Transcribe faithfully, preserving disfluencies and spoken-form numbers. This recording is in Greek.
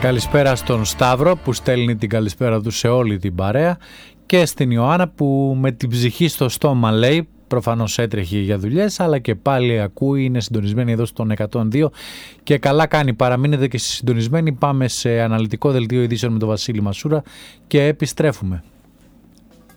Καλησπέρα στον Σταύρο που στέλνει την καλησπέρα του σε όλη την παρέα και στην Ιωάννα που με την ψυχή στο στόμα λέει, προφανώς έτρεχε για δουλειές, αλλά και πάλι ακούει, είναι συντονισμένη εδώ στον εκατόν δύο και καλά κάνει. Παραμείνετε και συντονισμένοι. Πάμε σε αναλυτικό δελτίο ειδήσεων με τον Βασίλη Μασούρα και επιστρέφουμε.